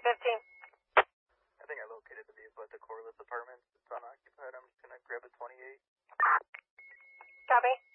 315. I think I located the vehicle at the Corliss Apartments. It's unoccupied. I'm just going to grab a 28. Copy.